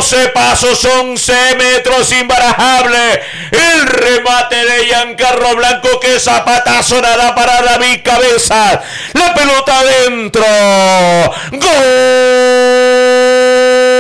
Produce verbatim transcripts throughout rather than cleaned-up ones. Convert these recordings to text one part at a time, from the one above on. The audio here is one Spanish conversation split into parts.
doce pasos, once metros, imbarajable. El remate de Giancarlo Blanco, que zapatazo nada para David Cabezas. La pelota adentro. ¡Gol!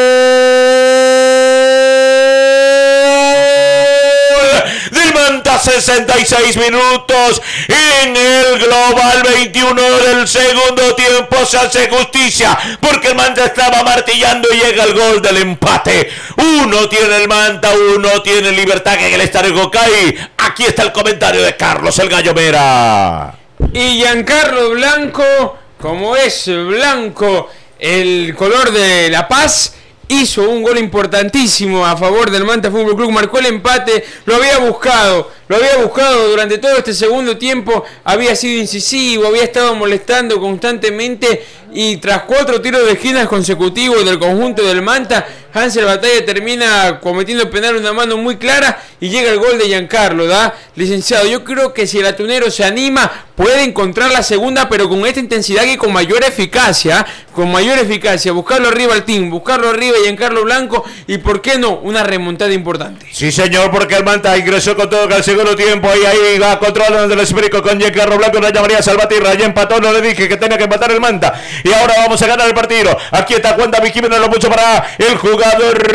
sesenta y seis minutos en el global veintiuno del segundo tiempo. Se hace justicia porque el Manta estaba martillando y llega el gol del empate. Uno tiene el Manta, uno tiene Libertad en el estadio Cocay. Aquí está el comentario de Carlos el Gallo Mera. Y Giancarlo Blanco, como es blanco el color de La Paz, hizo un gol importantísimo a favor del Manta Fútbol Club, marcó el empate, lo había buscado, lo había buscado durante todo este segundo tiempo, había sido incisivo, había estado molestando constantemente y tras cuatro tiros de esquina consecutivos del conjunto del Manta, Hansel Batalla termina cometiendo penal, una mano muy clara y llega el gol de Giancarlo, ¿da? Licenciado, yo creo que si el atunero se anima puede encontrar la segunda, pero con esta intensidad y con mayor eficacia, con mayor eficacia, buscarlo arriba al team, buscarlo arriba a Giancarlo Blanco y por qué no, una remontada importante. Sí señor, porque el Manta ingresó con todo al segundo tiempo, y ahí va controlando el esférico con Giancarlo Blanco, Raya María Salvatierra, ya empató, no le dije que tenía que empatar el Manta, y ahora vamos a ganar el partido. Aquí está Juan David Jiménez, lo puso para el jugador,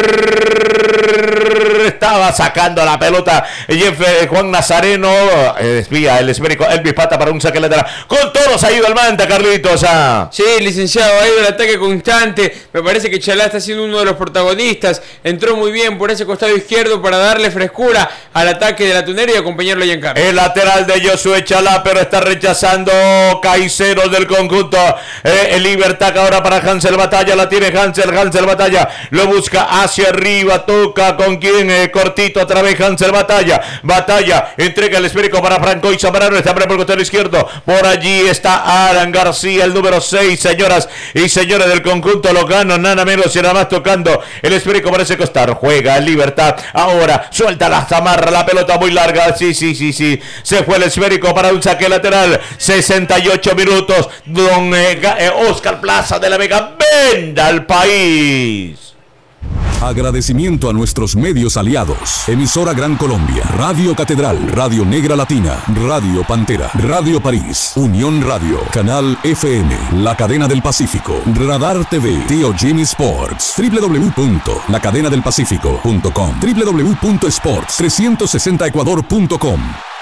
estaba sacando la pelota Juan Nazareno, desvía el esférico, Elvis Pata para un saque lateral, con todos ha ido el Manta, Carlitos. Ah. Sí, licenciado, ha ido el ataque constante, me parece que Chalá está siendo uno de los protagonistas, entró muy bien por ese costado izquierdo para darle frescura al ataque del atunero y acompañarlo a Giancarlo. El lateral de Josué Chalá, pero está rechazando Caicedo del conjunto eh, el Libertad, ahora para Hansel Batalla, la tiene Hansel, Hansel Batalla, lo busca hacia arriba, toca con quien, eh, cortito otra vez Hansel Batalla, Batalla, entrega el esférico para Franco y Zambrano, está por el costado izquierdo, por allí está Alan García, el número seis, señoras y señores del conjunto Logano, nada menos y nada más tocando el esférico para ese costar, juega el Libertad, ahora suelta la zamarra, la pelota muy larga, sí, sí, sí, sí, se fue el esférico para un saque lateral, sesenta y ocho minutos, don eh, eh, Oscar Plaza de la Vega, venda al país. Agradecimiento a nuestros medios aliados. Emisora Gran Colombia, Radio Catedral, Radio Negra Latina, Radio Pantera, Radio París, Unión Radio, Canal F M, La Cadena del Pacífico, Radar T V, Tío Jimmy Sports, doble u doble u doble u punto la cadena del pacífico punto com, doble u doble u doble u punto sports trescientos sesenta ecuador punto com.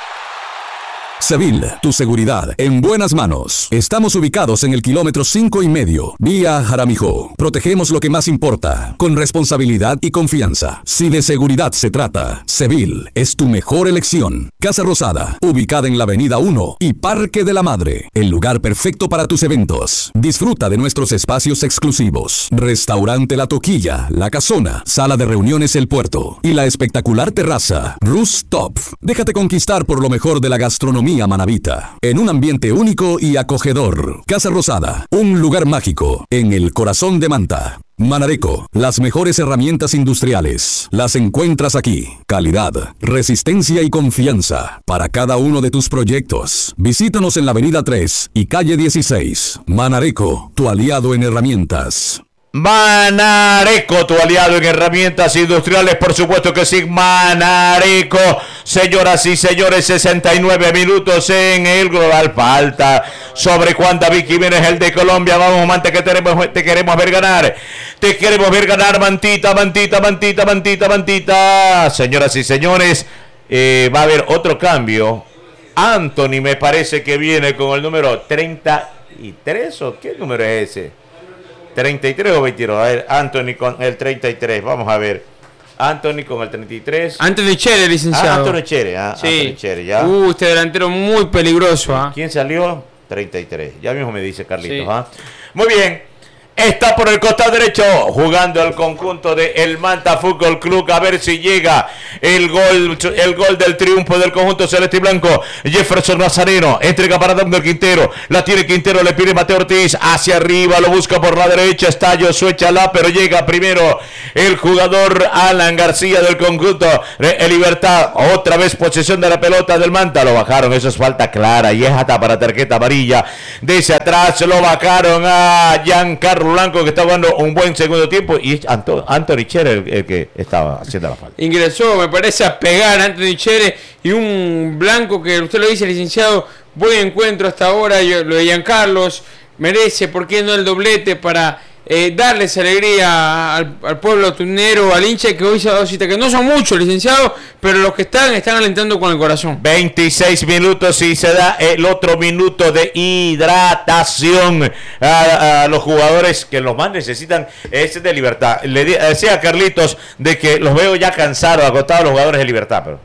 Seville, tu seguridad en buenas manos. Estamos ubicados en el kilómetro cinco y medio, vía Jaramillo. Protegemos lo que más importa, con responsabilidad y confianza. Si de seguridad se trata, Seville es tu mejor elección. Casa Rosada, ubicada en la avenida uno y Parque de la Madre, el lugar perfecto para tus eventos. Disfruta de nuestros espacios exclusivos. Restaurante La Toquilla, La Casona, Sala de Reuniones El Puerto y la espectacular terraza Rooftop. Déjate conquistar por lo mejor de la gastronomía manabita, en un ambiente único y acogedor. Casa Rosada, un lugar mágico en el corazón de Manta. Manareco, las mejores herramientas industriales las encuentras aquí. Calidad, resistencia y confianza para cada uno de tus proyectos. Visítanos en la avenida tres y calle dieciséis. Manareco, tu aliado en herramientas. Manareco, tu aliado en herramientas industriales, por supuesto que sí, Manareco. Señoras y señores, sesenta y nueve minutos en el global, falta sobre Juan David Jiménez, el de Colombia. Vamos, Manta, que tenemos, te queremos ver ganar, te queremos ver ganar, Mantita, Mantita, Mantita, Mantita, Mantita. Señoras y señores, eh, va a haber otro cambio. Anthony me parece que viene con el número treinta y tres, ¿o qué número es ese? treinta y tres o veintidós, a ver, Anthony con el treinta y tres, vamos a ver. Anthony con el treinta y tres. Anthony Chere, licenciado. Ah, Anthony Chere, ah, sí. Anthony Chere, ya. Uh, este delantero muy peligroso, ¿ah? ¿Quién salió? treinta y tres, ya mismo me dice Carlitos, sí. ¿ah? Muy bien. Está por el costado derecho jugando el conjunto de el Manta Fútbol Club, a ver si llega el gol el gol del triunfo del conjunto celeste y blanco. Jefferson Nazareno entrega para Domingo Quintero, la tiene Quintero, le pide Mateo Ortiz hacia arriba, lo busca por la derecha, está Josué Chalá, pero llega primero el jugador Alan García del conjunto el Libertad. Otra vez posesión de la pelota del Manta, lo bajaron, eso es falta clara y es hasta para tarjeta amarilla. Desde atrás lo bajaron a Giancarlo Giancarlo Blanco, que está jugando un buen segundo tiempo, y es Anto, Anthony Chere el, el que estaba haciendo la falta. Ingresó, me parece, a pegar a Anthony Chere, y un Blanco que usted lo dice, licenciado, buen encuentro hasta ahora. Yo, lo de Giancarlo merece, ¿por qué no el doblete para eh, darles alegría al, al pueblo tunero, al hincha que hoy se ha dado cita, que no son muchos, licenciado, pero los que están, están alentando con el corazón. veintiséis minutos y se da el otro minuto de hidratación a, a los jugadores que los más necesitan, es de Libertad. Le decía a Carlitos de que los veo ya cansados, agotados los jugadores de Libertad, pero...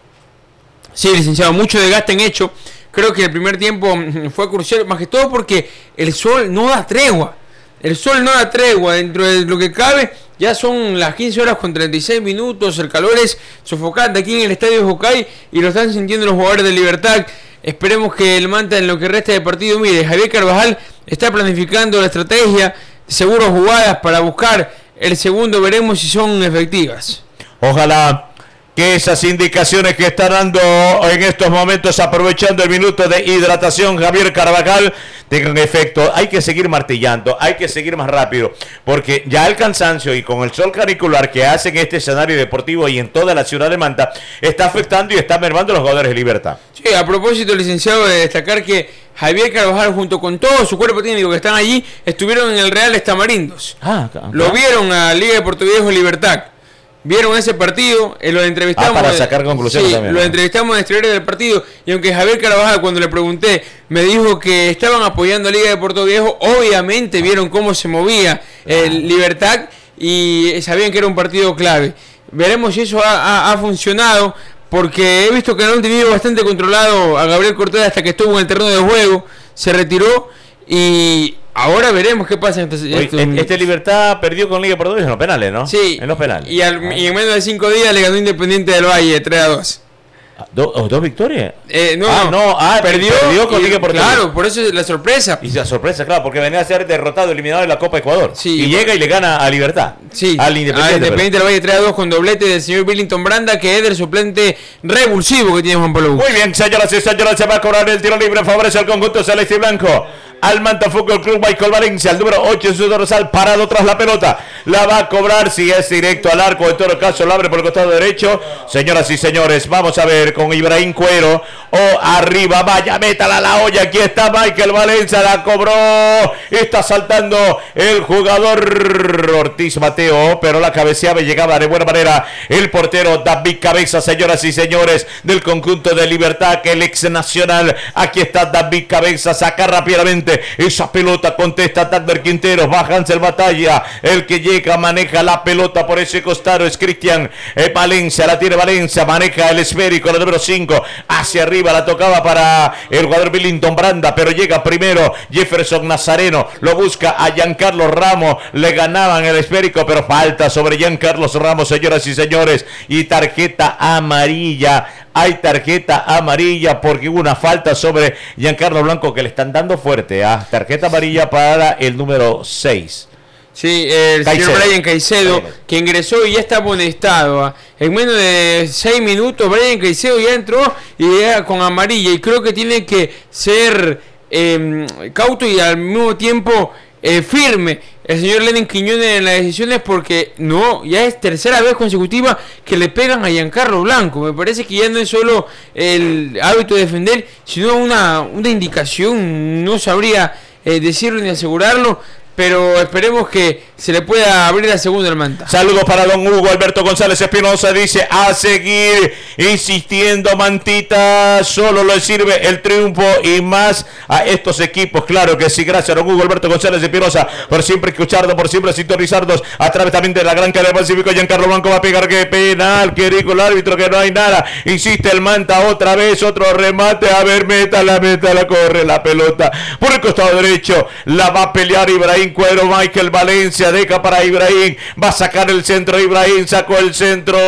Sí, licenciado, mucho desgaste en hecho. Creo que el primer tiempo fue crucial, más que todo porque el sol no da tregua. El sol no da tregua, dentro de lo que cabe. Ya son las quince horas con treinta y seis minutos. El calor es sofocante aquí en el estadio de Jocay y lo están sintiendo los jugadores de Libertad. Esperemos que el Manta en lo que resta de partido, mire, Javier Carvajal está planificando la estrategia, seguro jugadas para buscar el segundo. Veremos si son efectivas. Ojalá que esas indicaciones que está dando en estos momentos, aprovechando el minuto de hidratación Javier Carvajal, tengan efecto. Hay que seguir martillando, hay que seguir más rápido, porque ya el cansancio y con el sol canicular que hace en este escenario deportivo y en toda la ciudad de Manta, está afectando y está mermando a los jugadores de Libertad. Sí, a propósito, licenciado, de destacar que Javier Carvajal, junto con todo su cuerpo técnico que están allí, estuvieron en el Real Estamarindos. Ah, claro. Lo vieron a Liga de Puerto Viejo Libertad. Vieron ese partido, eh, lo entrevistamos. Ah, para sacar conclusiones sí, también. Lo entrevistamos en el exterior del partido. Y aunque Javier Carvajal, cuando le pregunté, me dijo que estaban apoyando a Liga de Puerto Viejo, obviamente vieron cómo se movía el eh, Libertad y sabían que era un partido clave. Veremos si eso ha, ha, ha funcionado, porque he visto que lo han tenido bastante controlado a Gabriel Cortés hasta que estuvo en el terreno de juego, se retiró y... Ahora veremos qué pasa. En este, Oye, este Libertad perdió con Liga de Puerto Viejo en los penales, ¿no? Sí. En los penales. Y, al, ah. y en menos de cinco días le ganó Independiente del Valle tres a dos. ¿Do, oh, ¿Dos victorias? Eh, no, ah, no, ah, perdió, perdió con y, Liga de Puerto Claro, Viejo. por eso es la sorpresa. Y la sorpresa, claro, porque venía a ser derrotado, eliminado de la Copa Ecuador. Sí, y llega y le gana a Libertad. Sí, al Independiente, al Independiente del Valle tres a dos con doblete del señor Billington Branda, que es del suplente revulsivo que tiene Juan Pablo Buch. Muy bien, señoras y señores, se va a cobrar el tiro libre, favorece al conjunto celeste y blanco. Al Manta Fútbol Club Michael Valencia, el número ocho en su dorsal, parado tras la pelota. La va a cobrar, si es directo al arco, en todo caso lo abre por el costado derecho. Señoras y señores, vamos a ver con Ibrahim Cuero. O arriba, vaya, métala a la olla. Aquí está Michael Valencia, la cobró. Está saltando el jugador Ortiz Mateo, pero la cabeceaba y llegaba de buena manera el portero David Cabeza, señoras y señores, del conjunto de Libertad, que el ex nacional. Aquí está David Cabeza, saca rápidamente esa pelota, contesta Tadber Quinteros, va Hansel Batalla, el que llega, maneja la pelota por ese costado, es Cristian eh, Valencia, la tiene Valencia, maneja el esférico, la número cinco, hacia arriba, la tocaba para el jugador Billington Branda, pero llega primero Jefferson Nazareno, lo busca a Giancarlo Ramos, le ganaban el esférico, pero falta sobre Giancarlo Ramos, señoras y señores, y tarjeta amarilla. Hay tarjeta amarilla porque hubo una falta sobre Giancarlo Blanco que le están dando fuerte. ¿eh? Tarjeta amarilla para el número seis. Sí, el Caicedo. Señor Brian Caicedo, que ingresó y ya está amonestado. ¿eh? En menos de seis minutos, Brian Caicedo ya entró y ya con amarilla. Y creo que tiene que ser eh, cauto y al mismo tiempo eh, firme el señor Lenin Quiñones en las decisiones, porque no, ya es tercera vez consecutiva que le pegan a Giancarlo Blanco. Me parece que ya no es solo el hábito de defender, sino una, una indicación, no sabría eh, decirlo ni asegurarlo, pero esperemos que se le pueda abrir la segunda al Manta. Saludos para don Hugo Alberto González Espinosa, dice a seguir insistiendo Mantita, solo le sirve el triunfo y más a estos equipos, claro que sí, gracias don Hugo Alberto González Espinosa por siempre escucharnos, por siempre sintonizarnos a través también de la gran cadena del Pacífico. Giancarlo Blanco va a pegar, que penal, que dijo el árbitro, que no hay nada, insiste el Manta otra vez, otro remate, a ver, métala, métala, corre la pelota por el costado derecho, la va a pelear Ibrahim Cuero, Michael Valencia, deja para Ibrahim, va a sacar el centro, Ibrahim sacó el centro,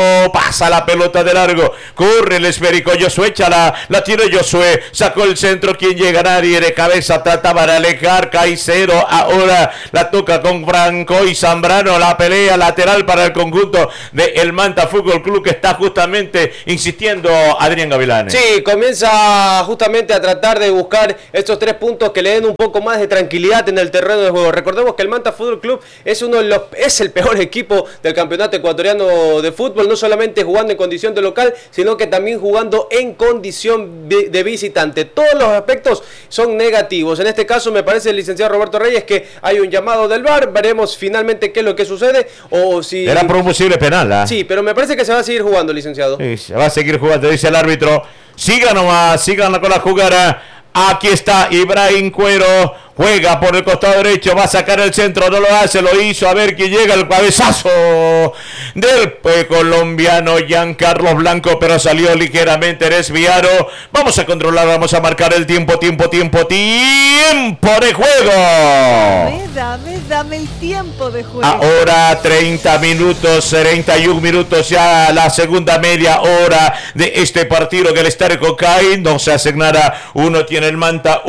pasa la pelota de largo, corre el esférico, Josué Chala, la tiene Josué, sacó el centro, quien llega, nadie, de cabeza trataba de alejar, Caicedo, ahora la toca con Franco y Zambrano, la pelea lateral para el conjunto de el Manta Fútbol Club, que está justamente insistiendo Adrián Gavilán. Sí, comienza justamente a tratar de buscar estos tres puntos que le den un poco más de tranquilidad en el terreno de juego. Recordemos que el Manta Fútbol Club es uno de los es el peor equipo del campeonato ecuatoriano de fútbol, no solamente jugando en condición de local, sino que también jugando en condición de visitante. Todos los aspectos son negativos. En este caso me parece, el licenciado Roberto Reyes, que hay un llamado del V A R. Veremos finalmente qué es lo que sucede o si era por un posible penal, ¿eh? Sí, pero me parece que se va a seguir jugando, licenciado. Sí, se va a seguir jugando, dice el árbitro. Sigan nomás, sigan con la jugada. Aquí está Ibrahim Cuero, juega por el costado derecho, va a sacar el centro, no lo hace, lo hizo, a ver quién llega, el cabezazo del eh, colombiano Giancarlos Blanco, pero salió ligeramente desviado. Vamos a controlar, vamos a marcar el tiempo, tiempo, tiempo, tiempo de juego. Dame, dame, dame el tiempo de juego. Ahora treinta minutos, treinta y un minutos ya, la segunda media hora de este partido que el Estadio Cocay. No se hace nada, uno tiene el Manta,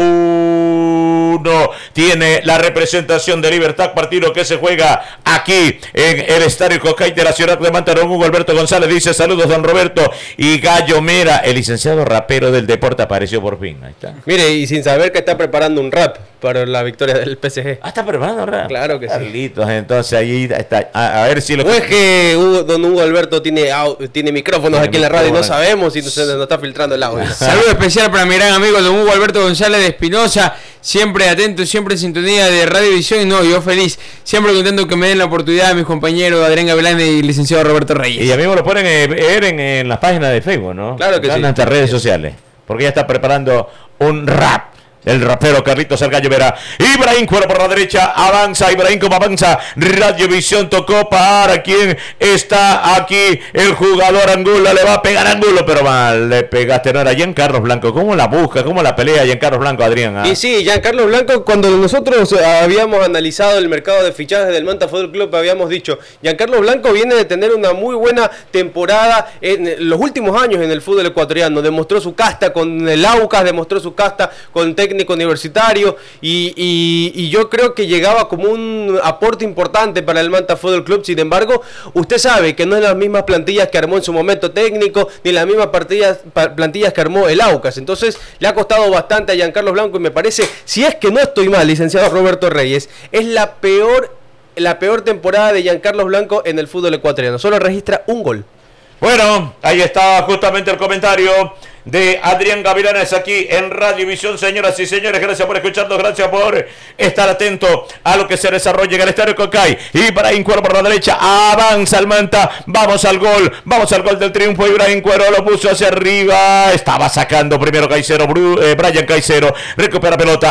uno tiene la representación de Libertad, partido que se juega aquí en el Estadio Cocay de la ciudad de Manta. Don Hugo Alberto González dice saludos don Roberto y Gallo Mera, el licenciado rapero del deporte apareció por fin. Ahí está. Mire, y sin saber que está preparando un rap para la victoria del P S G. Ah, está preparando un rap. Claro que Carlitos, sí. Entonces ahí está, a, a ver si lo... O es que Hugo, don Hugo Alberto tiene, tiene micrófonos tiene aquí en la radio y no sabemos si se nos está filtrando el audio. Saludo especial para mi gran amigo don Hugo Alberto González de Espinosa, siempre atento, siempre en sintonía de Radio Visión. Y no, yo feliz, siempre contento que me den la oportunidad a mis compañeros Adrián Gavilán y el licenciado Roberto Reyes. Y a mí me lo ponen eh, ver en, en las páginas de Facebook, ¿no? Claro que sí. En nuestras redes sociales, porque ya está preparando un rap. El rapero Carlitos el Gallo Vera. Ibrahim Cuero por la derecha. Avanza Ibrahim como avanza. Radio Visión tocó para quien está aquí. El jugador Angulo. Le va a pegar Angulo, pero mal. Le pegaste. No era Giancarlos Blanco. ¿Cómo la busca? ¿Cómo la pelea Giancarlos Blanco, Adrián? ¿Ah? Y sí, Giancarlos Blanco, cuando nosotros habíamos analizado el mercado de fichajes del Manta Fútbol Club, habíamos dicho, Giancarlos Blanco viene de tener una muy buena temporada en los últimos años en el fútbol ecuatoriano. Demostró su casta con el Aucas, demostró su casta con técnico universitario y, y, y yo creo que llegaba como un aporte importante para el Manta Fútbol Club. Sin embargo, usted sabe que no es las mismas plantillas que armó en su momento técnico, ni las mismas plantillas, plantillas que armó el Aucas. Entonces le ha costado bastante a Giancarlos Blanco y me parece, si es que no estoy mal, licenciado Roberto Reyes, es la peor, la peor temporada de Giancarlos Blanco en el fútbol ecuatoriano. Solo registra un gol. Bueno, ahí está justamente el comentario de Adrián Gavilanes aquí en Radio Visión. Señoras y señores, gracias por escucharnos, gracias por estar atento a lo que se desarrolla en el Estadio Cocay. Ibrahim Cuero por la derecha, avanza el Manta, vamos al gol, vamos al gol del triunfo. Ibrahim Cuero lo puso hacia arriba, estaba sacando primero Caicedo, eh, Brian Caicedo, recupera pelota,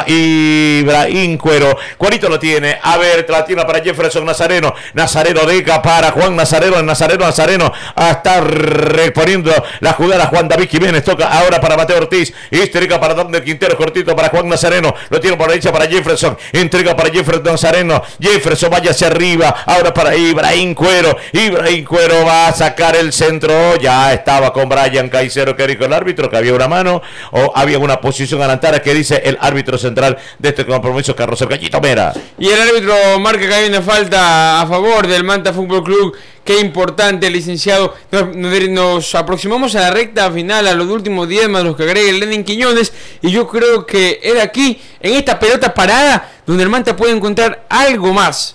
Ibrahim Cuero, Cuerito lo tiene, a ver, la tira para Jefferson Nazareno, Nazareno deja para Juan Nazareno, Nazareno, Nazareno, hasta reponiendo la jugada Juan David Jiménez, toca ahora para Mateo Ortiz, entrega para Dante Quintero, cortito para Juan Nazareno, lo tiene por la derecha para Jefferson, entrega para Jefferson Nazareno, Jefferson vaya hacia arriba, ahora para Ibrahim Cuero, Ibrahim Cuero va a sacar el centro, ya estaba con Brian Caicedo, que dijo el árbitro, que había una mano, o había una posición adelantada, que dice el árbitro central de este compromiso, Carlos el Gallito Mera. Y el árbitro marca que hay una falta a favor del Manta Fútbol Club. Qué importante, licenciado. Nos, nos aproximamos a la recta final, a los últimos diez más los que agrega el Lenin Quiñones. Y yo creo que era aquí, en esta pelota parada, donde el Manta puede encontrar algo más.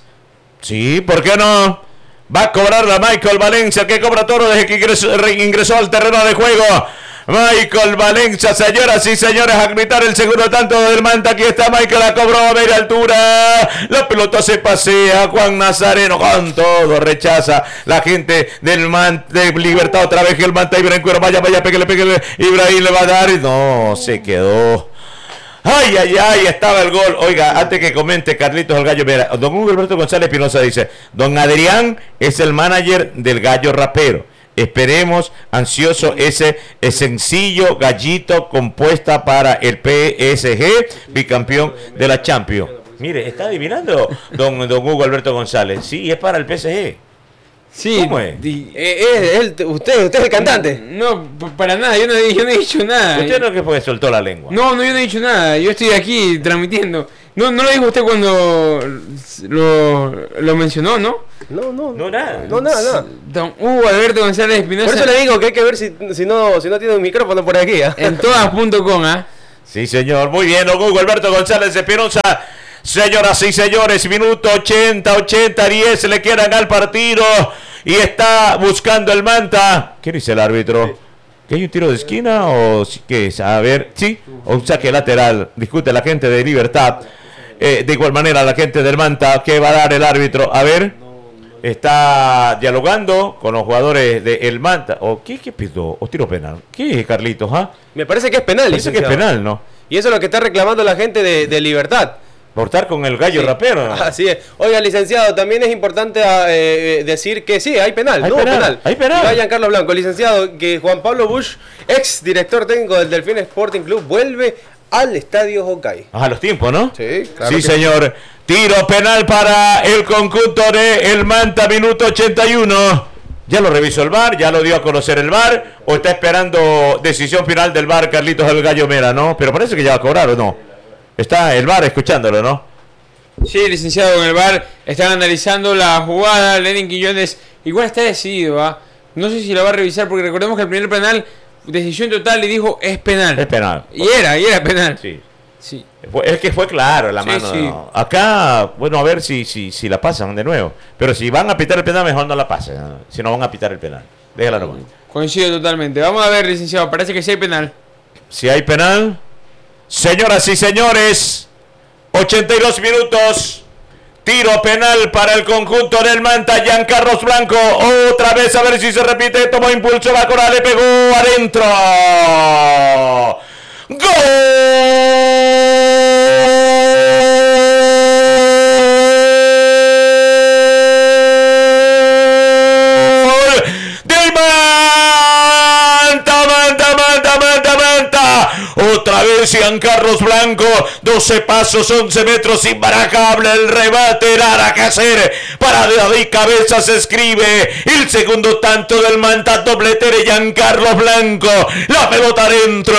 Sí, ¿por qué no? Va a cobrar la Michael Valencia, que cobra todo desde que ingresó, ingresó al terreno de juego. Michael Valencia, señoras y señores, a gritar el segundo tanto del Manta. Aquí está Michael, la cobró a media altura. La pelota se pasea. Juan Nazareno con todo rechaza la gente del Manta de Libertad. Otra vez que el Manta, Ibrahim Cuero, vaya, vaya, pégale, pégale. Ibrahim le va a dar y no, se quedó. Ay, ay, ay, estaba el gol. Oiga, antes que comente Carlitos el Gallo, mira, don Hugo Alberto González Pinoza dice, don Adrián es el manager del Gallo Rapero. Esperemos, ansioso, ese, ese sencillo gallito compuesta para el P S G, bicampeón de la Champions. Mire, está adivinando don, don Hugo Alberto González. Sí, es para el P S G. Sí, ¿cómo es? Eh, eh, él, usted, usted es el cantante. No, para nada, yo no, yo no he dicho nada. ¿Usted no que fue soltó la lengua? No, no, yo no he dicho nada. Yo estoy aquí transmitiendo. No, no lo dijo usted cuando lo, lo mencionó, ¿no? No, no, no, nada. No, nada, nada. Don Hugo Alberto González Espinosa. Por eso le digo que hay que ver si, si, no, si no tiene un micrófono por aquí. ¿eh? En todas punto com, ¿ah? Sí, señor. Muy bien, don Hugo Alberto González Espinosa. Señoras y señores, minuto ochenta, ochenta, diez, le quedan al partido y está buscando el Manta. ¿Qué dice el árbitro? ¿Que hay un tiro de esquina o qué es? A ver, sí, o un saque lateral. Discute la gente de Libertad. Eh, de igual manera la gente del Manta, ¿qué va a dar el árbitro? A ver, está dialogando con los jugadores del Manta. ¿O qué, qué pidió? ¿O tiro penal? ¿Qué es, Carlitos? ¿Ah? Me parece que es penal. Parece que es penal, ¿no? Y eso es lo que está reclamando la gente de, de Libertad. Portar con el gallo Sí. rapero, ¿no? Así es. Oiga, licenciado, también es importante eh, decir que sí, hay penal. Hay no, penal, penal. hay penal. Y va Giancarlo Blanco, licenciado, que Juan Pablo Bush, ex director técnico del Delfín Sporting Club, vuelve al Estadio Hokkaido. A los tiempos, ¿no? Sí, claro Sí, que señor. Tiro penal para el conjunto de el Manta, minuto ochenta y uno. Ya lo revisó el V A R, ya lo dio a conocer el V A R, o está esperando decisión final del V A R, Carlitos el Gallo Mera, ¿no? Pero parece que ya va a cobrar, ¿o no? Está el V A R escuchándolo, ¿no? Sí, licenciado, con el V A R están analizando la jugada. Lenin Quiñones igual está decidido, ¿ah? No sé si la va a revisar porque recordemos que el primer penal, decisión total, y dijo es penal. Es penal. Y era, y era penal. Sí. Sí. Fue- Es que fue claro la Sí, mano. sí. ¿no? Acá, bueno, a ver si, si, si la pasan de nuevo. Pero si van a pitar el penal, mejor no la pasen. ¿no? Si no van a pitar el penal. Déjala nomás. Coincido totalmente. Vamos a ver, licenciado, parece que sí hay penal. Si hay penal, señoras y señores, ochenta y dos minutos, tiro penal para el conjunto del Manta, Giancarlos Blanco, otra vez a ver si se repite, tomó impulso, la Cora, le pegó adentro, ¡gol! ¡Del Manta, Manta, Manta, Manta, Manta! Otra vez Giancarlos Blanco, doce pasos, once metros, imbarajable el remate, nada que hacer para David Cabezas, escribe el segundo tanto del Manta, doblete de Giancarlos Blanco, la pelota adentro,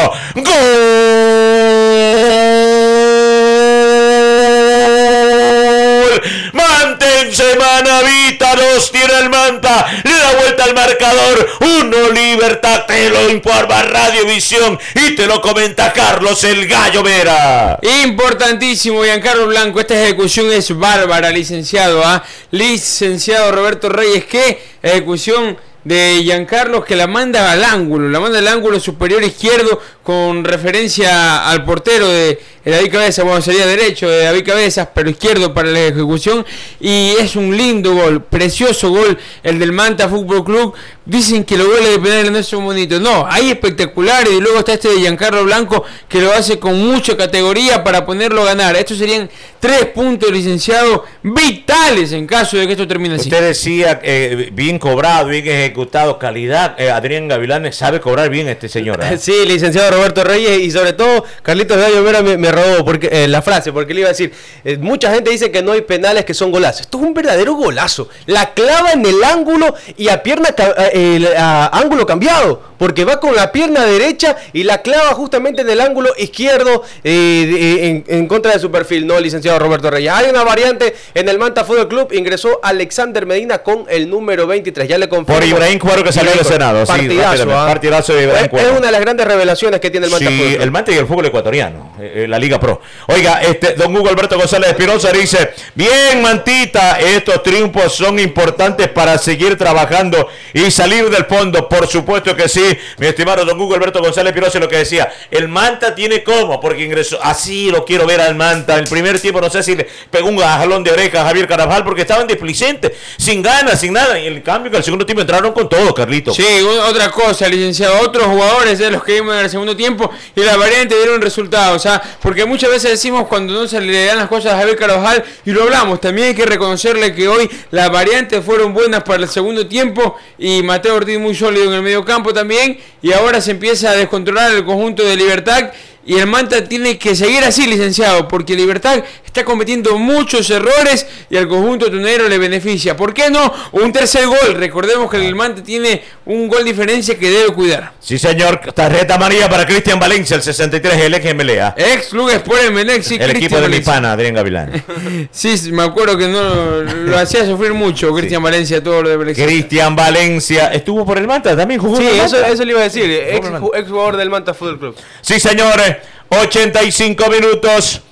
¡gol! Manténse Manavita, dos tiene el Manta, le da vuelta al marcador, uno Libertad, te lo informa Radiovisión y te lo comenta Carlos el Gallo Vera. Importantísimo, Giancarlo Blanco. Esta ejecución es bárbara, licenciado. ¿ah? Licenciado Roberto Reyes, ¿qué ejecución de Giancarlo que la manda al ángulo? La manda al ángulo superior izquierdo con referencia al portero de David Cabezas. Bueno, sería derecho de David Cabezas, pero izquierdo para la ejecución. Y es un lindo gol, precioso gol el del Manta Fútbol Club. Dicen que los goles de penales no son bonitos. No, hay espectaculares. Y luego está este de Giancarlo Blanco que lo hace con mucha categoría para ponerlo a ganar. Estos serían tres puntos, licenciado, vitales en caso de que esto termine así. Usted decía eh, bien cobrado, bien ejecutado, calidad. Eh, Adrián Gavilán sabe cobrar bien este señor. ¿eh? Sí, licenciado Roberto Reyes, y sobre todo Carlitos Gallo Vera me, me robó porque, eh, la frase, porque le iba a decir, eh, mucha gente dice que no hay penales que son golazos. Esto es un verdadero golazo. La clava en el ángulo y a pierna ca- eh, a ángulo cambiado, porque va con la pierna derecha y la clava justamente en el ángulo izquierdo eh, de- en, en contra de su perfil, ¿no, licenciado Roberto Reyes? Hay una variante en el Manta Fútbol Club, ingresó Alexander Medina con el número veintitrés, ya le confirmo. Por Ibrahim Cuadro, que salió del Senado. Sí, Partidazo, rápidamente. ¿ah? Partidazo de Ibrahim Es- Cuadro. Es una de las grandes revelaciones que tiene el Manta Sí, Fútbol Club. el Manta y el fútbol ecuatoriano, eh, la Liga Pro. Oiga, este don Hugo Alberto González Espinosa dice, bien Mantita, estos triunfos son importantes para seguir trabajando y salir del fondo, por supuesto que sí, mi estimado don Hugo Alberto González Espinosa, lo que decía, el Manta tiene como, porque ingresó, así lo quiero ver al Manta, el primer tiempo no sé si le pegó un jalón de oreja a Javier Carabajal porque estaban displicentes, sin ganas, sin nada, y el cambio que el segundo tiempo entraron con todo, Carlito. Sí, otra cosa, licenciado, otros jugadores de los que vimos en el segundo tiempo y la variante dieron resultados, o sea, porque muchas veces decimos cuando no se le dan las cosas a Javier Carvajal y lo hablamos, también hay que reconocerle que hoy las variantes fueron buenas para el segundo tiempo y Mateo Ortiz muy sólido en el medio campo también, y ahora se empieza a descontrolar el conjunto de Libertad. Y el Manta tiene que seguir así, licenciado, porque Libertad está cometiendo muchos errores y al conjunto tunero le beneficia. ¿Por qué no? Un tercer gol. Recordemos que el Manta tiene un gol diferencia que debe cuidar. Sí, señor. Tarjeta amarilla para Cristian Valencia, el sesenta y tres, el ex M L A. Ex Club Sport Emelec, sí, El Cristian equipo de mi Valencia. pana, Adrián Gavilán. Sí, me acuerdo que no lo hacía sufrir mucho Cristian Valencia, todo lo de Valencia. Cristian Valencia. ¿Estuvo por el Manta? ¿También jugó Sí, por el eso, Manta? eso le iba a decir, ex, Jugó por el Manta. ex jugador del Manta Fútbol Club. Sí, señores. ochenta y cinco minutos.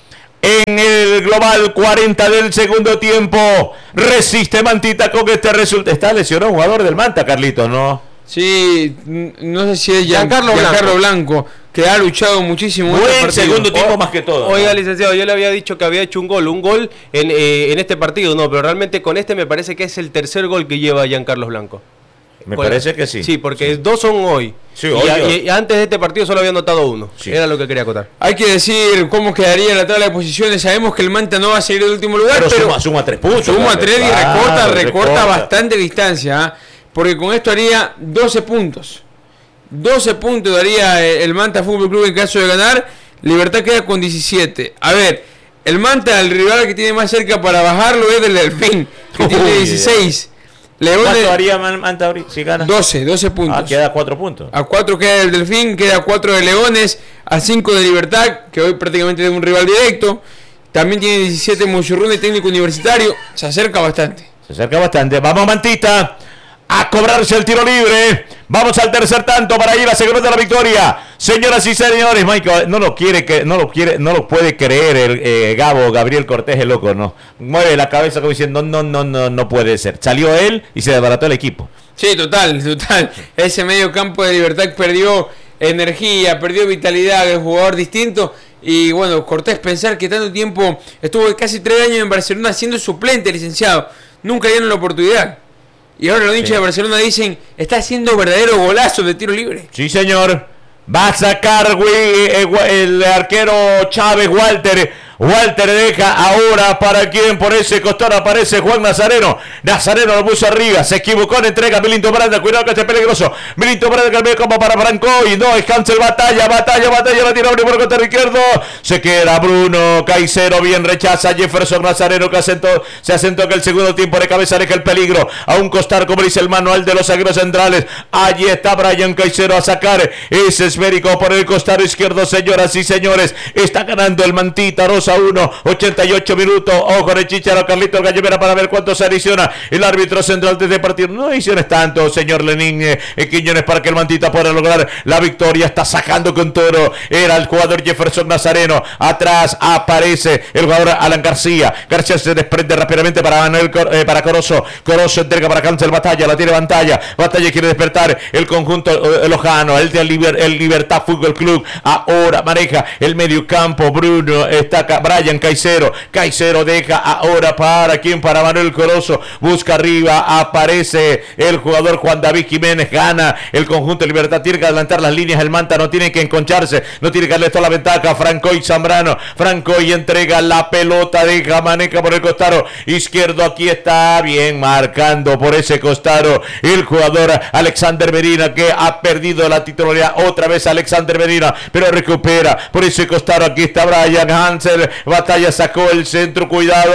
en el global cuarenta del segundo tiempo. Resiste Mantita con este resultado. Está lesionado un jugador del Manta, Carlitos, ¿no? Sí, no sé si es Giancarlo, Giancarlo Blanco. Blanco, que ha luchado muchísimo. Buen este segundo tiempo o, más que todo. Oiga, ¿no? licenciado, yo le había dicho que había hecho un gol, un gol en, eh, en este partido, no, pero realmente con este me parece que es el tercer gol que lleva Giancarlo Blanco. Me con, parece que sí. Sí, porque sí. dos son hoy. Sí, y, hoy, a, hoy. y antes de este partido solo había anotado uno. Sí. Era lo que quería acotar. Hay que decir cómo quedaría la tabla de posiciones. Sabemos que el Manta no va a seguir en el último lugar, pero, pero suma, suma tres puntos. Suma claro, tres y claro, recorta, recorta, recorta bastante distancia, ¿eh? Porque con esto haría doce puntos. doce puntos daría el Manta Fútbol Club en caso de ganar. Libertad queda con diecisiete. A ver, el Manta, el rival que tiene más cerca para bajarlo es del Delfín, que Uy, tiene dieciséis. Leones, ¿cuánto haría Manta si gana? doce, doce puntos. Ah, queda cuatro puntos. A cuatro queda el Delfín, queda cuatro de Leones, a cinco de Libertad, que hoy prácticamente es un rival directo. También tiene diecisiete Mochurrón de Técnico Universitario. Se acerca bastante. Se acerca bastante. Vamos, Mantita, a cobrarse el tiro libre. Vamos al tercer tanto para ir a asegurar la victoria. Señoras y señores, Michael, no lo quiere, que no lo quiere, no lo puede creer el eh, Gabo, Gabriel Cortés, el loco, no. Mueve la cabeza como diciendo, no, no, no, no, no puede ser. Salió él y se desbarató el equipo. Sí, total, total. Ese medio campo de Libertad perdió energía, perdió vitalidad, el jugador distinto. Y bueno, Cortés, pensar que tanto tiempo estuvo casi tres años en Barcelona siendo suplente, licenciado. Nunca dieron la oportunidad. Y ahora los hinchas sí. de Barcelona dicen, está haciendo verdadero golazo de tiro libre. Sí, señor. Va a sacar güey, el arquero Chávez Walter. Walter deja ahora para quien por ese costado aparece Juan Nazareno. Nazareno lo puso arriba, se equivocó en entrega. Milinto Branda, cuidado que este es peligroso. Milinto Branda cambia como para Franco y no es Hansel, batalla, batalla, batalla. La tira por el costado izquierdo. Se queda Bruno Caicedo, bien rechaza Jefferson Nazareno que asentó, se asentó que el segundo tiempo de cabeza deja el peligro. A un costar, como dice el manual de los zagueros centrales. Allí está Brian Caicedo a sacar ese esférico por el costado izquierdo, señoras y señores. Está ganando el Mantita Rosa uno, ochenta y ocho minutos. Ojo de Chicharo, Carlitos Gallemera para ver cuánto se adiciona el árbitro central desde partir. No adiciones tanto, señor Lenín eh, Quiñones, para que el Mantita pueda lograr la victoria. Está sacando con toro. Era el jugador Jefferson Nazareno. Atrás aparece el jugador Alan García. García se desprende rápidamente para Manuel Cor eh, para Corozo. Corozo entrega para Cancel Batalla. La tiene Batalla. Batalla quiere despertar el conjunto eh, lojano. El de Liber el Libertad Fútbol Club. Ahora maneja el medio campo. Bruno está acá. Brian Caicedo. Caicedo deja ahora para quien, para Manuel Corozo. Busca arriba. Aparece el jugador Juan David Jiménez. Gana el conjunto de Libertad. Tiene que adelantar las líneas. El Manta no tiene que enconcharse. No tiene que darle toda la ventaja. Franco y Zambrano. Franco y entrega la pelota. Deja, maneja por el costado izquierdo. Aquí está bien marcando por ese costado el jugador Alexander Medina, que ha perdido la titularidad. Otra vez Alexander Medina, pero recupera por ese costado. Aquí está Brian Hansel. Batalla sacó el centro, cuidado,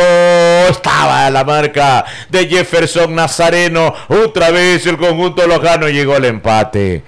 estaba la marca de Jefferson Nazareno. Otra vez el conjunto lojano, llegó el empate.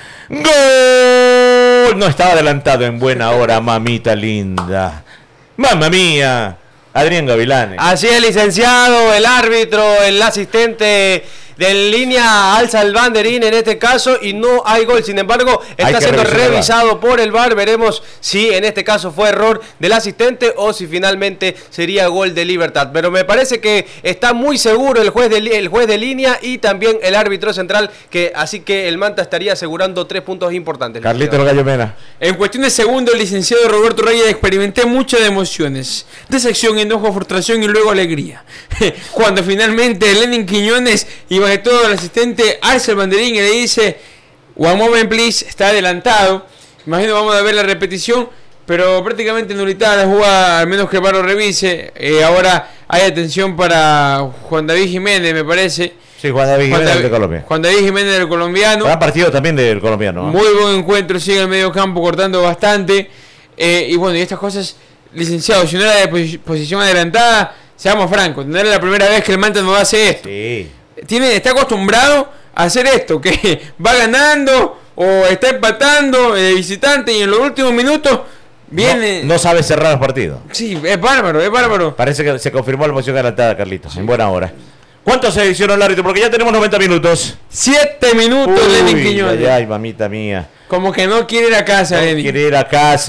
¡Gol! No estaba adelantado en buena hora, mamita linda. ¡Mamma mía! Adrián Gavilanes. Así es, licenciado, el árbitro, el asistente de línea alza el banderín en este caso y no hay gol. Sin embargo, está siendo revisado por el V A R. Veremos si en este caso fue error del asistente o si finalmente sería gol de Libertad. Pero me parece que está muy seguro el juez de, el juez de línea y también el árbitro central, que así que el Manta estaría asegurando tres puntos importantes. Carlitos Gallo Mena. En cuestión de segundo, el licenciado Roberto Reyes, experimenté muchas emociones, decepción, enojo, frustración y luego alegría. Cuando finalmente Lenín Quiñones iba de todo el asistente alza el banderín y le dice one moment please, está adelantado. Imagino vamos a ver la repetición, pero prácticamente nulitada la jugada, al menos que el V A R lo revise. Eh, ahora hay atención para Juan David Jiménez, me parece. Sí, Juan David Jiménez Juan de Colombia. Juan David Jiménez del colombiano. Gran partido también del colombiano, ¿eh? Muy buen encuentro, sigue el medio campo cortando bastante. Eh, y bueno, y estas cosas, licenciado, si no era de pos posición adelantada, seamos francos, no era la primera vez que el Manta no hace esto. Sí. Tiene, está acostumbrado a hacer esto, que va ganando o está empatando de eh, visitante y en los últimos minutos viene... No, no sabe cerrar los partidos. Sí, es bárbaro, es bárbaro. Parece que se confirmó la posición adelantada, Carlitos, sí. En buena hora. ¿Cuánto se adicionó el árbitro? Porque ya tenemos noventa minutos. Siete minutos, Lenín Quiñones. Ay, ay, mamita mía. Como que no quiere ir a casa, no Lenín. quiere ir a casa.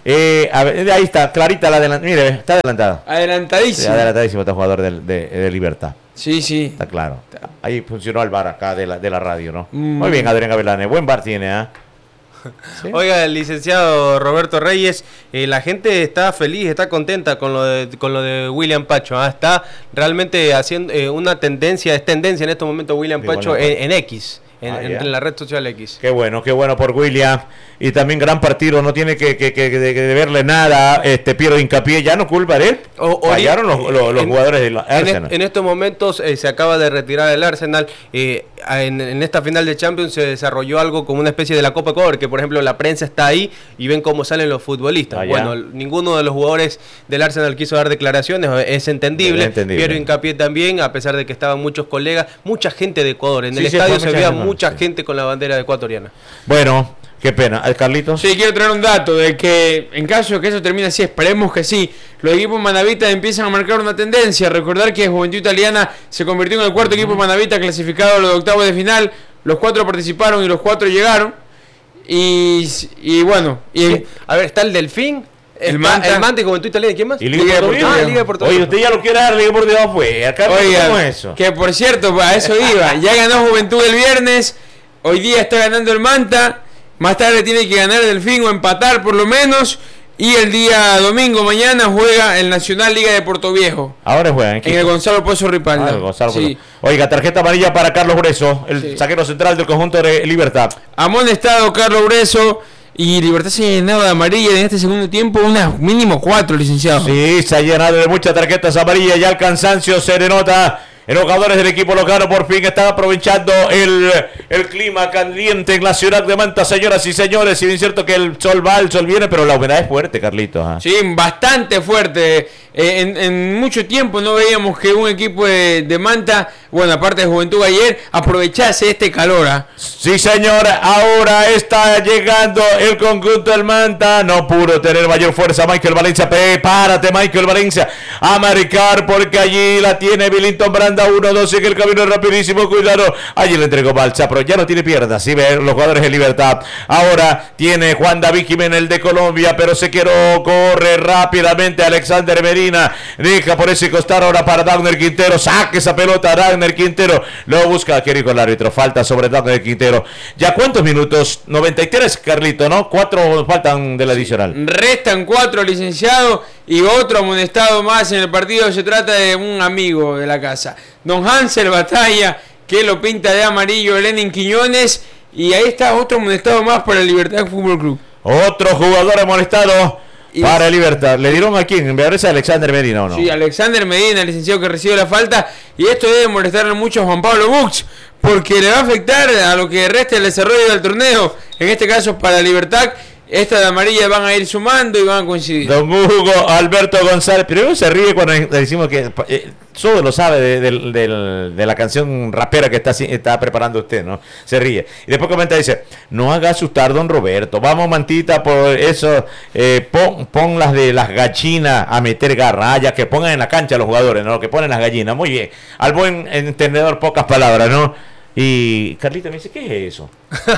Eh, a ver, ahí está, clarita la adelantada. Mire, está adelantada. Adelantadísimo. Sí, adelantadísimo este jugador de, de, de Libertad. Sí, sí. Está claro. Ahí funcionó el bar acá de la, de la radio, ¿no? Mm. Muy bien, Adrián Gavilán. Buen bar tiene, ¿ah? ¿eh? ¿Sí? Oiga, el licenciado Roberto Reyes, eh, la gente está feliz, está contenta con lo de, con lo de William Pacho. ¿eh? Está realmente haciendo eh, una tendencia, es tendencia en este momento William Digo, Pacho bueno, en, en X. En, ah, en la red social X. Qué bueno, qué bueno por William. Y también gran partido, no tiene que, que, que, que deberle nada. Este Piero Hincapié, ya no culpa de él. O, Fallaron los, los, los en, jugadores del Arsenal. En, en estos momentos eh, se acaba de retirar el Arsenal. Eh, en, en esta final de Champions se desarrolló algo como una especie de la Copa Ecuador, que por ejemplo la prensa está ahí y ven cómo salen los futbolistas. Ah, bueno, ninguno de los jugadores del Arsenal quiso dar declaraciones, es entendible. Es entendible. Piero Hincapié también, a pesar de que estaban muchos colegas, mucha gente de Ecuador. En sí, el sí, estadio se veía mucha gente, gente con la bandera ecuatoriana. Bueno, qué pena. ¿Carlitos? Sí, quiero traer un dato de que en caso de que eso termine así, esperemos que sí, los equipos manavitas empiezan a marcar una tendencia. Recordar que Juventud Italiana se convirtió en el cuarto uh-huh. equipo manavita clasificado a los octavos de final. Los cuatro participaron y los cuatro llegaron. Y, y bueno, y sí. A ver, está el Delfín. El Manta, el Manta y Juventud Italiana, ¿quién más? Y Liga, Liga de Portugal. Ah, Liga de Portugal. Oye, usted ya lo quiere dar Liga de Portugal fue. Acá Oiga, eso. Que por cierto, a eso iba. Ya ganó Juventud el viernes. Hoy día está ganando el Manta. Más tarde tiene que ganar el Delfín o empatar por lo menos. Y el día domingo, mañana, juega el Nacional Liga de Portoviejo. Ahora juegan en el Gonzalo Pozo Ripalda. Ah, Gonzalo sí. Oiga, tarjeta amarilla para Carlos Breso, el sí. zaguero central del conjunto de Libertad. Amonestado Carlos Breso. Y Libertad se ha llenado de amarilla en este segundo tiempo, unas mínimo cuatro, licenciado. Sí, se ha llenado de muchas tarjetas amarillas. Ya el cansancio se denota. En los jugadores del equipo local por fin están aprovechando el, el clima caliente en la ciudad de Manta, señoras y señores. Si bien es cierto que el sol va, el sol viene, pero la humedad es fuerte, Carlitos. ¿eh? Sí, bastante fuerte. Eh, en, en mucho tiempo no veíamos que un equipo de, de Manta, bueno, aparte de Juventud ayer, aprovechase este calor. ¿eh? Sí, señor. Ahora está llegando el conjunto del Manta. No pudo tener mayor fuerza Michael Valencia. Prepárate, Michael Valencia, a marcar porque allí la tiene Willington Brand. uno dos, sigue el camino rapidísimo, cuidado, allí le entregó Balsa, pero ya no tiene piernas, si ven los jugadores de Libertad. Ahora tiene Juan David Jiménez, el de Colombia, pero se quiere, corre rápidamente Alexander Medina, deja por ese costado ahora para Dagner Quintero, saque esa pelota, Dagner Quintero, lo busca, quiere ir con el árbitro, falta sobre Dagner Quintero. ¿Ya cuántos minutos? noventa y tres, Carlito, ¿no? Cuatro faltan del adicional. Restan cuatro, licenciado, y otro amonestado más en el partido. Se trata de un amigo de la casa, don Hansel Batalla, que lo pinta de amarillo, Lenin Quiñones, y ahí está otro amonestado más para el Libertad Fútbol Club. Otro jugador amonestado para el Libertad. ¿Le dieron a quién? ¿Me parece a Alexander Medina o no? Sí, Alexander Medina, el licenciado que recibe la falta, y esto debe molestarle mucho a Juan Pablo Bux, porque le va a afectar a lo que resta el desarrollo del torneo, en este caso para Libertad. Estas de amarilla van a ir sumando y van a coincidir. Don Hugo Alberto González. Primero se ríe cuando le decimos que eh, solo lo sabe de, de, de, de la canción rapera que está, está preparando usted, ¿no? Se ríe. Y después comenta y dice, no haga asustar don Roberto. Vamos, Mantita, por eso eh, pon, pon las de las gallinas a meter garra. Ah, ya que pongan en la cancha los jugadores, ¿no? Que ponen las gallinas. Muy bien. Al buen entendedor, pocas palabras, ¿no? Y Carlita me dice, ¿qué es eso?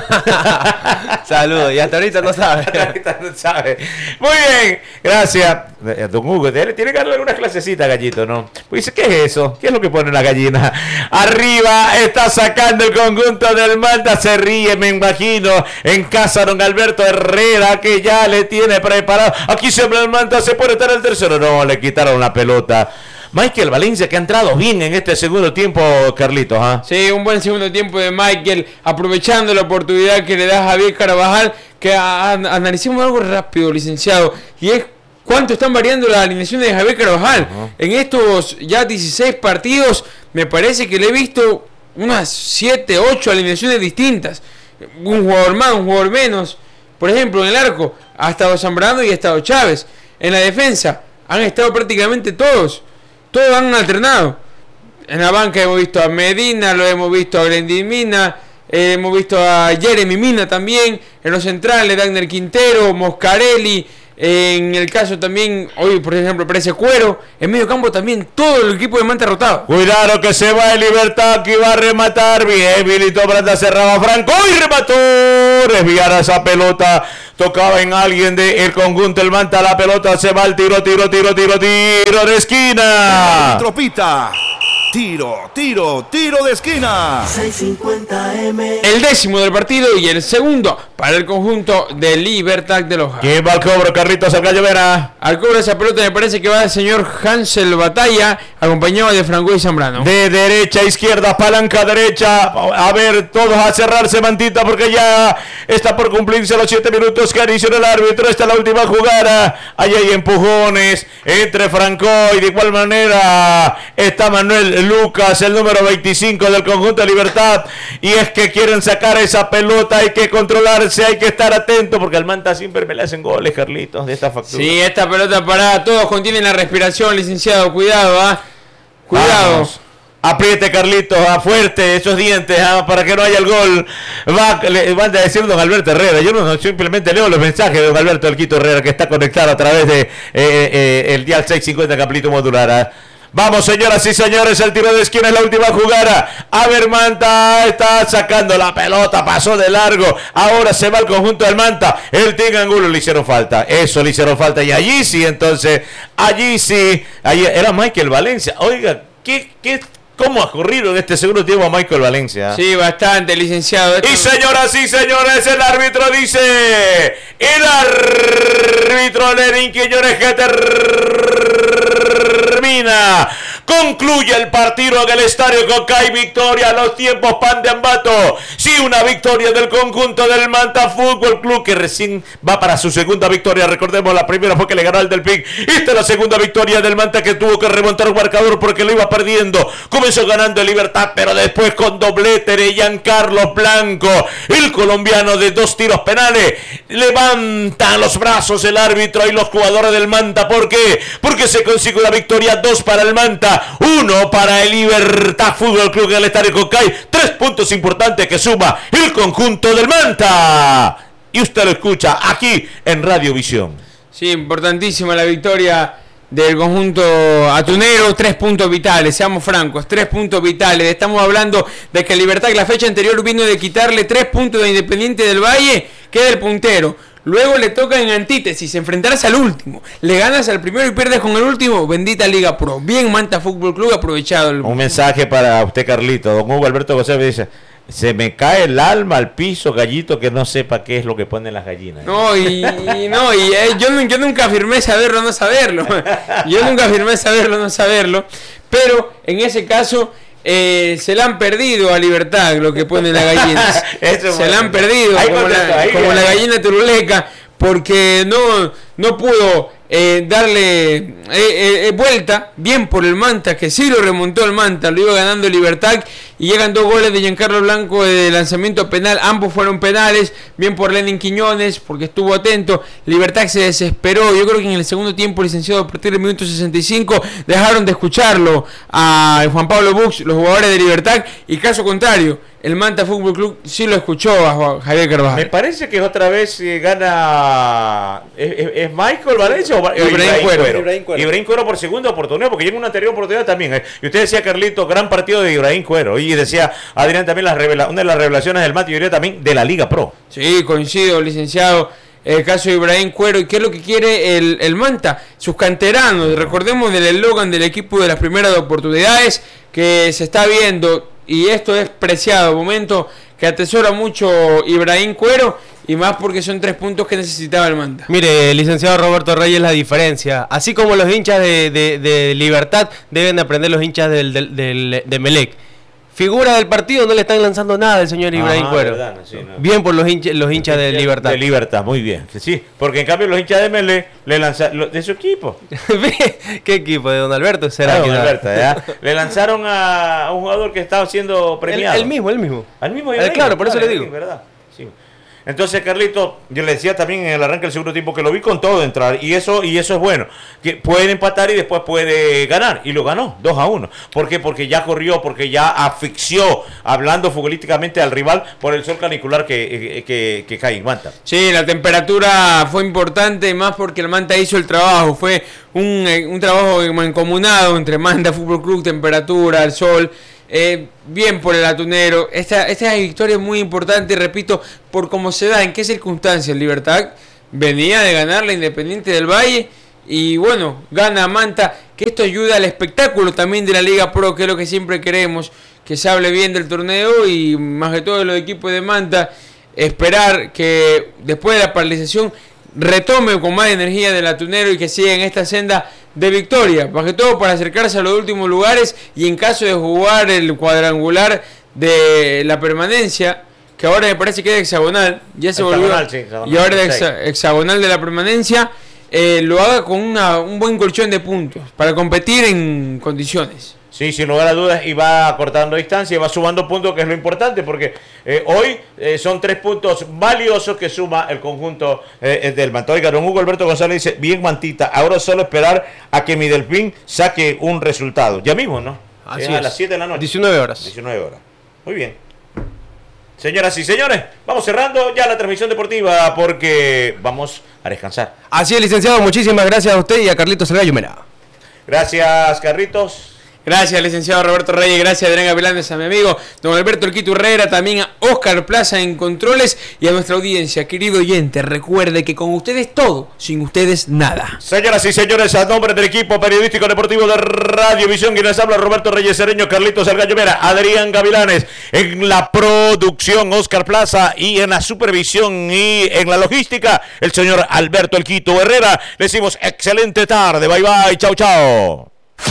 Saludos, y hasta ahorita no sabe. Hasta ahorita no sabe. Muy bien, gracias. Don Hugo, tiene que darle algunas clasecitas, gallito, ¿no? Pues dice, ¿qué es eso? ¿Qué es lo que pone la gallina? Arriba está sacando el conjunto del Manta, se ríe, me imagino, en casa don Alberto Herrera, que ya le tiene preparado. Aquí siempre el Manta se puede estar el tercero. No, le quitaron la pelota. Michael Valencia, que ha entrado bien en este segundo tiempo, Carlitos. ¿eh? Sí, un buen segundo tiempo de Michael, aprovechando la oportunidad que le da Javier Carvajal, que a, a, analicemos algo rápido, licenciado, y es cuánto están variando las alineaciones de Javier Carvajal. Uh-huh. En estos ya dieciséis partidos, me parece que le he visto unas siete, ocho alineaciones distintas. Un jugador más, un jugador menos. Por ejemplo, en el arco ha estado Zambrano y ha estado Chávez. En la defensa han estado prácticamente todos. Todos han alternado. En la banca hemos visto a Medina, lo hemos visto a Glendin Mina, eh, hemos visto a Jeremy Mina también. En los centrales, Dagner Quintero, Moscarelli. Eh, en el caso también, hoy por ejemplo aparece Cuero. En medio campo también todo el equipo de Manta rotado. Cuidado que se va de Libertad, que va a rematar. Bien, Vilito Branda cerraba Franco y remató. Desviar esa pelota tocaba en alguien del conjunto el Manta, la pelota se va al tiro, tiro, tiro, tiro, tiro de esquina. Tropita. Tiro, tiro, tiro de esquina. seiscientos cincuenta eme. El décimo del partido y el segundo para el conjunto de Libertad de Loja. ¿Quién va al cobro? Carlitos Algallo Vera. Al cobro de esa pelota me parece que va el señor Hansel Batalla, acompañado de Franco y Zambrano. De derecha a izquierda, palanca derecha. A ver, todos a cerrarse, Mantita, porque ya está por cumplirse los siete minutos que adicionó el árbitro. Esta es la última jugada. Ahí hay empujones entre Franco y de igual manera está Manuel Lucas, el número veinticinco del conjunto de Libertad. Y es que quieren sacar esa pelota, hay que controlarse, hay que estar atento, porque al Manta siempre me le hacen goles, Carlitos, de esta factura. Sí, esta pelota parada, todos contienen la respiración, licenciado, cuidado, ¿ah? Cuidado. Vamos. Apriete, Carlitos, a fuerte esos dientes, ¿ah? Para que no haya el gol. Va, le van a decir don Alberto Herrera. Yo no, no simplemente leo los mensajes de don Alberto El Quito Herrera, que está conectado a través de eh, eh, el dial seiscientos cincuenta Caplito Modular. ¿Ah? Vamos, señoras y señores, el tiro de esquina es la última jugada. A ver, Manta está sacando la pelota, pasó de largo. Ahora se va el conjunto del Manta. El Team Angulo le hicieron falta. Eso le hicieron falta. Y allí sí, entonces, allí sí. Allí era Michael Valencia. Oiga, ¿qué, qué, ¿cómo ha corrido en este segundo tiempo a Michael Valencia? Sí, bastante, licenciado. Esto... Y señoras y señores, el árbitro dice, el árbitro Lenin Quiñones que termina, concluye el partido en el estadio Cocay. Victoria, los tiempos pan de Ambato. Sí, una victoria del conjunto del Manta Fútbol Club, que recién va para su segunda victoria. Recordemos, la primera fue que le ganó al del P I C. Esta es la segunda victoria del Manta, que tuvo que remontar un marcador porque lo iba perdiendo. Comenzó ganando en Libertad, pero después con doblete de Giancarlo Blanco, el colombiano, de dos tiros penales. Levantan los brazos el árbitro y los jugadores del Manta. ¿Por qué? Porque se consigue una victoria, dos para el Manta, uno para el Libertad Fútbol Club en el estadio Cocay. Tres puntos importantes que suma el conjunto del Manta. Y usted lo escucha aquí en Radiovisión. Sí, importantísima la victoria del conjunto atunero. Tres puntos vitales, seamos francos, tres puntos vitales. Estamos hablando de que Libertad, que la fecha anterior vino de quitarle tres puntos de Independiente del Valle, queda el puntero. Luego le toca en antítesis enfrentarse al último. Le ganas al primero y pierdes con el último. Bendita Liga Pro. Bien, Manta Fútbol Club, aprovechado. El... Un mensaje para usted, Carlito. Don Hugo Alberto José me dice: se me cae el alma al piso, gallito, que no sepa qué es lo que ponen las gallinas. No, y, y no, y eh, yo, yo nunca afirmé saberlo o no saberlo. Yo nunca afirmé saberlo o no saberlo. Pero en ese caso... Eh, se la han perdido a Libertad, lo que ponen las gallinas. Se bueno. la han perdido, ahí como, contento, la, como la gallina turuleca, porque no, no pudo eh, darle eh, eh, vuelta bien por el Manta, que sí lo remontó el Manta, lo iba ganando Libertad, y llegan dos goles de Giancarlo Blanco de lanzamiento penal, ambos fueron penales, bien por Lenin Quiñones, porque estuvo atento. Libertad se desesperó. Yo creo que en el segundo tiempo, licenciado, a partir del minuto sesenta y cinco, dejaron de escucharlo a Juan Pablo Bux, los jugadores de Libertad, y caso contrario, el Manta Fútbol Club sí lo escuchó a Javier Carvajal. Me parece que otra vez eh, gana ¿Es, es, es Michael Valencia o Ibrahim, Ibrahim Cuero? Cuero. Ibrahim Cuero. Ibrahim Cuero por segunda oportunidad, porque llega una anterior oportunidad también. Eh. Y usted decía, Carlito, gran partido de Ibrahim Cuero. Y decía Adrián también, la revela, una de las revelaciones del Mata, y yo diría también de la Liga Pro. Sí, coincido, licenciado. El caso de Ibrahim Cuero. ¿Y qué es lo que quiere el, el Manta? Sus canteranos. Recordemos del eslogan del equipo de las primeras oportunidades que se está viendo, y esto es preciado, momento que atesora mucho Ibrahim Cuero, y más porque son tres puntos que necesitaba el Manta. Mire, licenciado Roberto Reyes, la diferencia. Así como los hinchas de, de, de Libertad deben aprender los hinchas del, del, del, de Melec. Figura del partido, no le están lanzando nada al señor Ibrahim ah, Cuero. Verdad, no, sí, no. Bien por los hinchas, los hinchas de Libertad. De Libertad, muy bien. Sí, porque en cambio los hinchas de Melec le lanzaron de su equipo. ¿Qué equipo? ¿De don Alberto? ¿Será? Ah, don Alberto, ¿ya? Le lanzaron a un jugador que estaba siendo premiado. El, el mismo, el mismo. Al mismo el, Claro, por eso le digo. ¿Verdad? Sí. Entonces, Carlito, yo le decía también en el arranque del segundo tiempo que lo vi con todo entrar, y eso y eso es bueno, que pueden empatar y después puede ganar, y lo ganó, dos a uno. ¿Por qué? Porque ya corrió, porque ya asfixió, hablando futbolísticamente, al rival por el sol canicular que, que, que cae en Manta. Sí, la temperatura fue importante, más porque el Manta hizo el trabajo, fue un, un trabajo mancomunado entre Manta Fútbol Club, temperatura, el sol, Eh, bien por el Atunero. Esta, esta victoria es muy importante, repito, por cómo se da, en qué circunstancias. Libertad venía de ganar la Independiente del Valle y bueno, gana Manta, que esto ayuda al espectáculo también de la Liga Pro, que es lo que siempre queremos, que se hable bien del torneo y más que todo de los equipos de Manta, esperar que después de la paralización retome con más energía del Atunero y que siga en esta senda de victoria, más que todo para acercarse a los últimos lugares y en caso de jugar el cuadrangular de la permanencia, que ahora me parece que es hexagonal, ya se volvió, sí, hexagonal, y ahora es hexa, hexagonal de la permanencia, eh, lo haga con una, un buen colchón de puntos para competir en condiciones. Sí, sin lugar a dudas, y va acortando distancia y va sumando puntos, que es lo importante, porque eh, hoy eh, son tres puntos valiosos que suma el conjunto eh, del Manta. Oiga, don Hugo Alberto González dice, bien Mantita, ahora solo esperar a que mi Delfín saque un resultado. Ya mismo, ¿no? Así es es. A las siete de la noche. diecinueve horas. diecinueve horas. Muy bien. Señoras y señores, vamos cerrando ya la transmisión deportiva porque vamos a descansar. Así es, licenciado, muchísimas gracias a usted y a Carlitos Salgallo Mera. Gracias, Carritos. Gracias, licenciado Roberto Reyes, gracias Adrián Gavilanes, a mi amigo don Alberto Elquito Herrera, también a Oscar Plaza en controles y a nuestra audiencia. Querido oyente, recuerde que con ustedes todo, sin ustedes nada. Señoras y señores, a nombre del equipo periodístico deportivo de Radiovisión, quienes habla Roberto Reyes Cereño, Carlitos Salgallo Mera, Adrián Gavilanes, en la producción Oscar Plaza y en la supervisión y en la logística, el señor Alberto Elquito Herrera. Le decimos excelente tarde, bye bye, chao chao.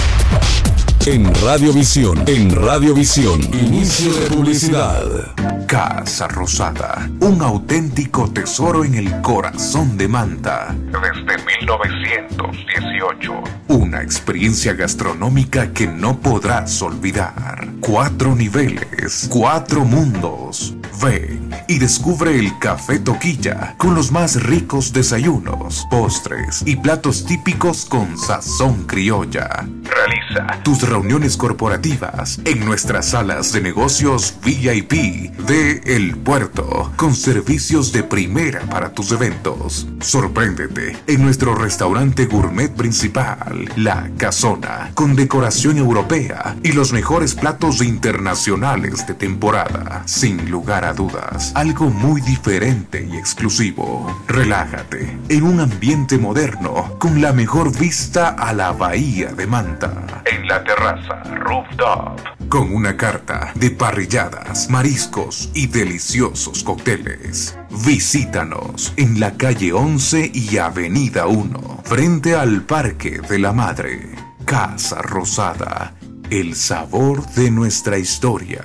En Radiovisión, en Radiovisión, inicio de publicidad. Casa Rosada, un auténtico tesoro en el corazón de Manta. Desde mil novecientos dieciocho. Una experiencia gastronómica que no podrás olvidar. Cuatro niveles, cuatro mundos. Ven y descubre el Café Toquilla con los más ricos desayunos, postres y platos típicos con sazón criolla. Realiza tus reuniones corporativas en nuestras salas de negocios V I P de El Puerto, con servicios de primera para tus eventos. Sorpréndete en nuestro restaurante gourmet principal, La Casona, con decoración europea y los mejores platos internacionales de temporada. Sin lugar a dudas, algo muy diferente y exclusivo. Relájate en un ambiente moderno con la mejor vista a la bahía de Manta. En la terraza Rooftop, con una carta de parrilladas, mariscos y deliciosos cócteles. Visítanos en la calle once y avenida uno, frente al Parque de la Madre. Casa Rosada, el sabor de nuestra historia.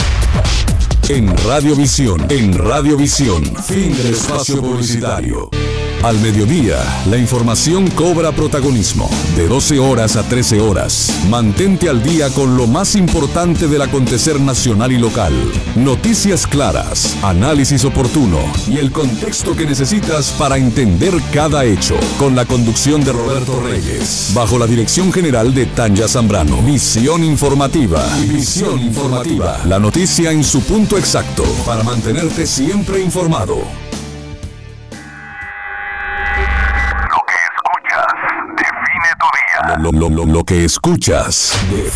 En Radiovisión, en Radiovisión, fin del espacio publicitario. Al mediodía, la información cobra protagonismo. De doce horas a trece horas, mantente al día con lo más importante del acontecer nacional y local. Noticias claras, análisis oportuno y el contexto que necesitas para entender cada hecho. Con la conducción de Roberto Reyes, bajo la dirección general de Tanya Zambrano. Visión informativa. Visión informativa. La noticia en su punto exacto para mantenerte siempre informado. Lo, lo, lo, lo que escuchas define